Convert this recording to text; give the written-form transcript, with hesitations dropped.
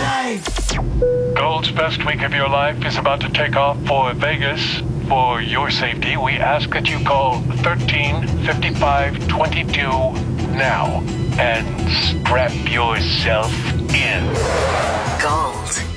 Gold's best week of your life is about to take off for Vegas. For your safety, we ask that you call 135522 now and strap yourself in. Gold.